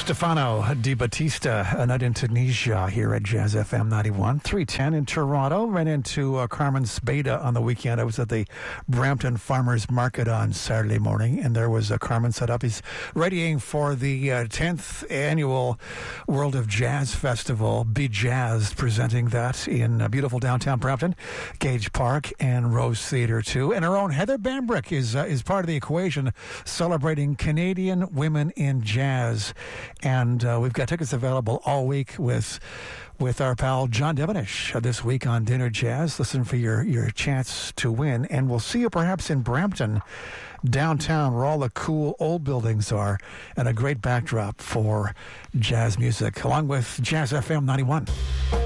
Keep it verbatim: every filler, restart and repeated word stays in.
Stefano Di Battista, A Night in Tunisia here at Jazz F M ninety-one. three ten in Toronto. Ran into uh, Carmen Spada on the weekend. I was at the Brampton Farmers Market on Saturday morning, and there was uh, Carmen set up. He's readying for the uh, tenth annual World of Jazz Festival, Be Jazzed, presenting that in uh, beautiful downtown Brampton, Gage Park, and Rose Theatre, too. And our own Heather Bambrick is, uh, is part of the equation, celebrating Canadian women in jazz. And uh, we've got tickets available all week with with our pal John Devonish uh, this week on Dinner Jazz. Listen for your, your chance to win. And we'll see you perhaps in Brampton, downtown, where all the cool old buildings are, and a great backdrop for jazz music, along with Jazz F M ninety-one.